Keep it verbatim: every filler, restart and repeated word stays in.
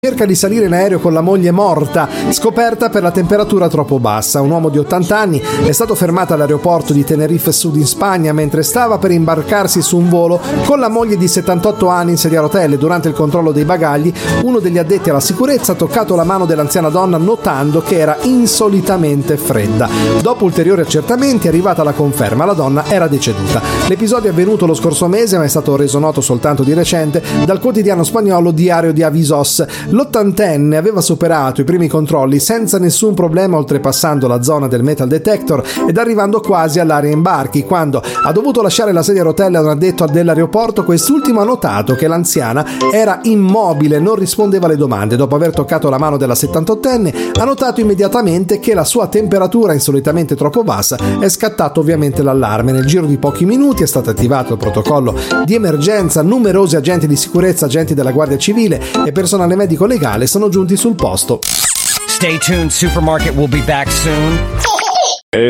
Cerca di salire in aereo con la moglie morta, scoperta per la temperatura troppo bassa. Un uomo di ottanta anni è stato fermato all'aeroporto di Tenerife Sud in Spagna mentre stava per imbarcarsi su un volo con la moglie di settantotto anni in sedia a rotelle. Durante il controllo dei bagagli, uno degli addetti alla sicurezza ha toccato la mano dell'anziana donna notando che era insolitamente fredda. Dopo ulteriori accertamenti è arrivata la conferma: la donna era deceduta. L'episodio è avvenuto lo scorso mese, ma è stato reso noto soltanto di recente dal quotidiano spagnolo Diario de Avisos. L'ottantenne aveva superato i primi controlli senza nessun problema, oltrepassando la zona del metal detector ed arrivando quasi all'area imbarchi. Quando ha dovuto lasciare la sedia a rotelle a un addetto dell'aeroporto, quest'ultimo ha notato che l'anziana era immobile, non rispondeva alle domande. Dopo aver toccato la mano della settantottenne, ha notato immediatamente che la sua temperatura insolitamente troppo bassa. È scattato ovviamente l'allarme. Nel giro di pochi minuti è stato attivato il protocollo di emergenza. Numerosi agenti di sicurezza, agenti della Guardia Civile e personale medico legale sono giunti sul posto. Stay tuned, Supermarket will be back soon.